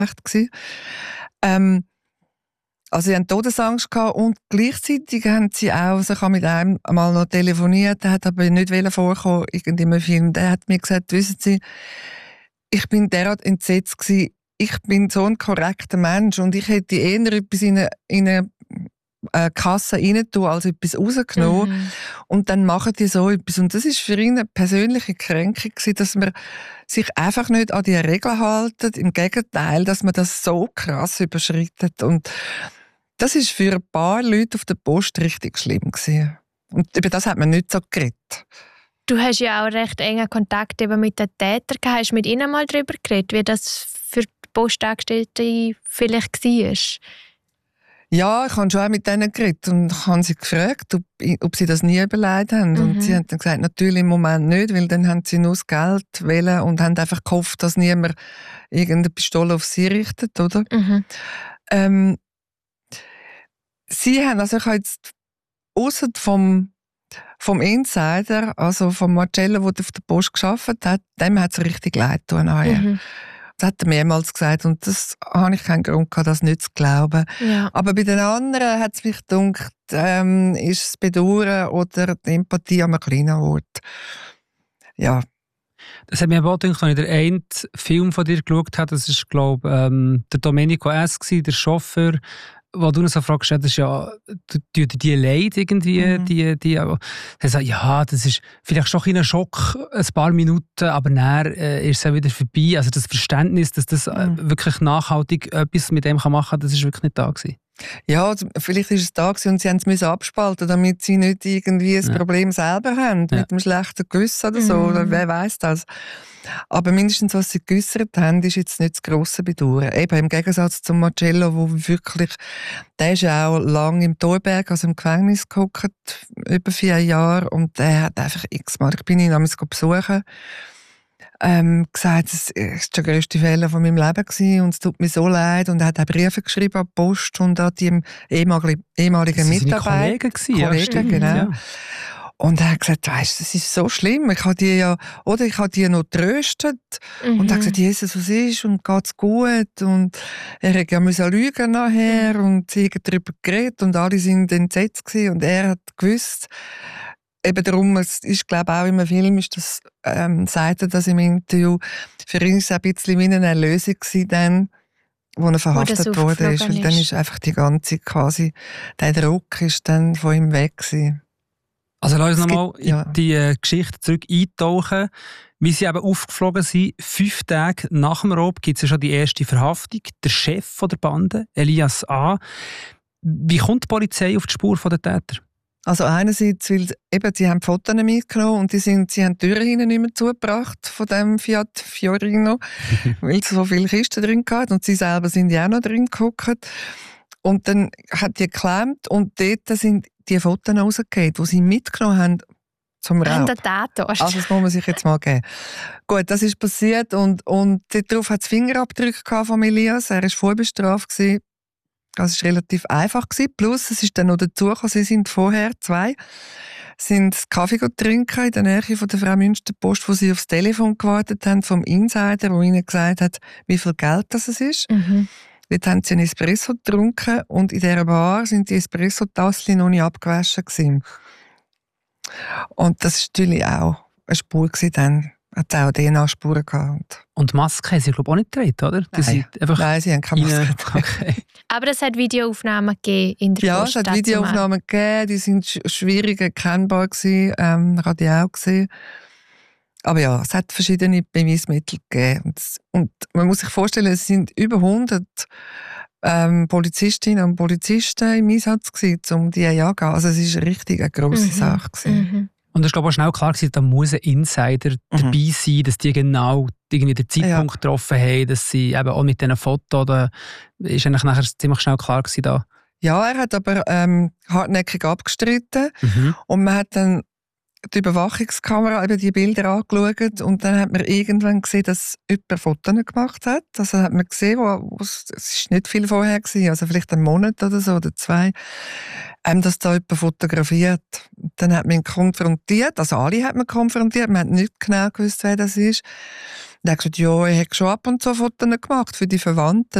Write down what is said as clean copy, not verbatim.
gewesen. Also sie hatten Todesangst gehabt und gleichzeitig haben sie auch, also ich habe mit einem mal noch telefoniert, der hat aber nicht vorkommen in einem Film. Der hat mir gesagt, wissen Sie, ich bin derart entsetzt gewesen. Ich bin so ein korrekter Mensch und ich hätte eher etwas in eine Kasse reintun, als etwas rausgenommen. Mhm. Und dann machen die so etwas. Und das ist für ihn eine persönliche Kränkung gewesen, dass man sich einfach nicht an die Regeln halten. Im Gegenteil, dass man das so krass überschreitet. Und das ist für ein paar Leute auf der Post richtig schlimm gewesen. Und über das hat man nicht so geredet. Du hast ja auch recht engen Kontakt eben mit den Tätern gehabt. Hast du mit ihnen mal darüber geredet, wie das für die Postangestellte vielleicht war? Ja, ich habe schon auch mit denen geredet und habe sie gefragt, ob sie das nie überlegt haben. Mhm. Und sie haben dann gesagt, natürlich im Moment nicht, weil dann haben sie nur das Geld wollen und haben einfach gehofft, dass niemand irgendeine Pistole auf sie richtet, oder? Mhm. Sie haben, also ich habe jetzt ausser vom Insider, also vom Marcello, der auf der Post gearbeitet hat, dem hat es richtig leid getan. Mhm. Das hat er mehrmals gesagt und das habe ich keinen Grund gehabt, das nicht zu glauben. Ja. Aber bei den anderen hat es mich gedacht, ist das Bedauern oder die Empathie an einem kleinen Ort. Ja. Das hat mich aber auch gedacht, als ich den einen Film von dir geschaut habe, das war, glaube ich, der Domenico S., der Chauffeur, wo du uns so fragst, das ist ja, die Leid irgendwie, sagt, ja, das ist vielleicht schon ein Schock, ein paar Minuten, aber dann ist es auch wieder vorbei. Also das Verständnis, dass das wirklich nachhaltig etwas mit dem machen kann, das ist wirklich nicht da gewesen. Ja, vielleicht ist es da gewesen und sie mussten es abspalten, damit sie nicht irgendwie ein Problem selber haben, mit einem schlechten Gewissen oder so, oder wer weiß das. Aber mindestens, was sie geäussert haben, ist jetzt nicht das grosse Bedauern. Eben im Gegensatz zum Marcello, wo wirklich, der ist ja auch lange im Thorberg, also im Gefängnis gehockt, über 4 Jahre, und der hat einfach x-mal, ich bin ihn damals besuchen, gesagt, es war der grösste Fehler von meinem Leben gewesen und es tut mir so leid. Und er hat auch Briefe geschrieben an die Post und an die ehemaligen Mitarbeiter. Kollegen, genau. Ja. Und er hat gesagt, weisst, das ist so schlimm. Ich habe die noch getröstet. Und er hat gesagt, Jesus, was ist? Und geht's gut? Und er hat ja lügen nachher und sie haben darüber geredet und alle sind entsetzt gewesen. Und er hat gewusst, eben darum, es ist, glaube ich, auch im Film, ist das, sagt er das im Interview, für ihn war es ein bisschen wie eine Erlösung gewesen, dann, wo er verhaftet wurde. Weil dann ist einfach die ganze, quasi, der Druck ist dann von ihm weg gewesen. Also lass uns nochmal in die Geschichte zurück eintauchen. Wie sie eben aufgeflogen sind, 5 Tage nach dem Raub gibt es ja schon die erste Verhaftung. Der Chef der Bande, Elias A. Wie kommt die Polizei auf die Spur der Täter? Also einerseits, weil eben, sie haben die Fotos mitgenommen und sie haben die Türen hinten nicht mehr zugebracht von dem Fiat Fiorino, weil es so viele Kisten drin hatten und sie selber sind ja auch noch drin gehockt. Und dann hat die geklemmt und dort sind die Fotos rausgegeben, die sie mitgenommen haben zum Raub. Also das muss man sich jetzt mal geben. Gut, das ist passiert und darauf hat es Fingerabdrücke von Elias. Er war vorbestraft gewesen. Das war relativ einfach gewesen. Plus, es ist dann noch dazugekommen, sie sind vorher 2, sind Kaffee trinken in der Nähe von der Frau Münsterpost, wo sie aufs Telefon gewartet haben vom Insider, der ihnen gesagt hat, wie viel Geld das ist. Mhm. Dort haben sie einen Espresso getrunken und in dieser Bar sind die Espresso-Tassen noch nicht abgewaschen gewesen. Und das war natürlich auch eine Spur gewesen dann. Hat auch DNA-Spuren gehabt. Und Masken haben sie, glaube ich, auch nicht getragen, oder? Nein, sie haben keine Maske getragen. Okay. Aber es hat Videoaufnahmen gegeben in der Post. Ja, es hat Videoaufnahmen gegeben, die sind schwierig erkennbar gewesen, habe ich auch gesehen. Aber ja, es hat verschiedene Beweismittel gegeben. Und man muss sich vorstellen, es sind über 100 Polizistinnen und Polizisten im Einsatz gewesen, um die anzugehen. Also es war richtig eine grosse Sache gewesen. Mhm. Und es war, glaube ich, schnell klar, da muss ein Insider dabei sein, dass die genau irgendwie den Zeitpunkt getroffen haben, dass sie eben auch mit diesen Fotos, da ist eigentlich nachher ziemlich schnell klar gewesen da. Ja, er hat aber hartnäckig abgestritten und man hat dann die Überwachungskamera eben die Bilder angeschaut und dann hat man irgendwann gesehen, dass jemand Fotos gemacht hat. Also hat man gesehen, es ist nicht viel vorher gewesen, also vielleicht einen Monat oder so oder 2, dass da jemand fotografiert. Dann hat man ihn konfrontiert, also alle hat man konfrontiert, man hat nicht genau gewusst, wer das ist. er hat gesagt, ja, er hat schon ab und zu Fotos gemacht für die Verwandten.